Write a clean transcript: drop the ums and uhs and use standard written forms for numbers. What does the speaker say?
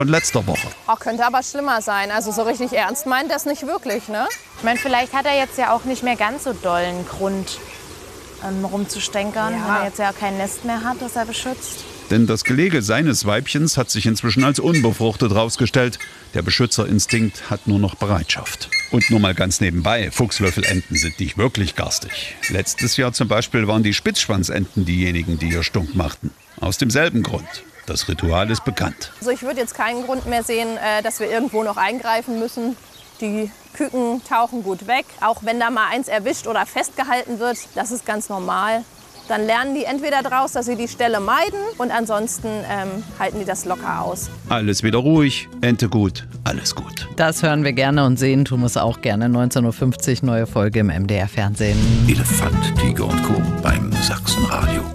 von letzter Woche. Könnte aber schlimmer sein. Also so richtig ernst meint er es nicht wirklich, ne? Ich meine, vielleicht hat er jetzt ja auch nicht mehr ganz so dollen Grund, rumzustänkern, wenn er jetzt ja kein Nest mehr hat, das er beschützt. Denn das Gelege seines Weibchens hat sich inzwischen als unbefruchtet rausgestellt. Der Beschützerinstinkt hat nur noch Bereitschaft. Und nur mal ganz nebenbei, Fuchslöffelenten sind nicht wirklich garstig. Letztes Jahr zum Beispiel waren die Spitzschwanzenten diejenigen, die ihr Stunk machten. Aus demselben Grund. Das Ritual ist bekannt. Also ich würde jetzt keinen Grund mehr sehen, dass wir irgendwo noch eingreifen müssen. Die Küken tauchen gut weg. Auch wenn da mal eins erwischt oder festgehalten wird, das ist ganz normal. Dann lernen die entweder daraus, dass sie die Stelle meiden und ansonsten halten die das locker aus. Alles wieder ruhig, Ente gut, alles gut. Das hören wir gerne und sehen tun wir es auch gerne. 19.50 Uhr, neue Folge im MDR Fernsehen. Elefant, Tiger und Co. beim Sachsenradio.